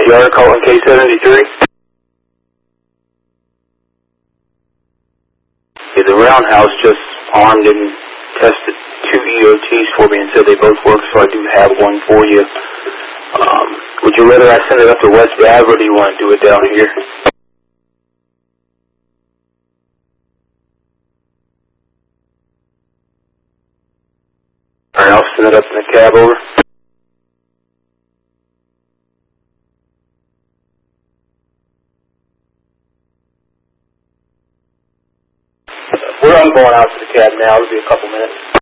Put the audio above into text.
Lieutenant Yard calling K-73. Yeah, the roundhouse just armed and tested 2 EOTs for me and said they both work, so I do have one for you. Would you rather I send it up to West Ave, or do you want to do it down here? Alright, I'll send it up in the cab, over. I'm going out to the cab now. It'll be a couple minutes.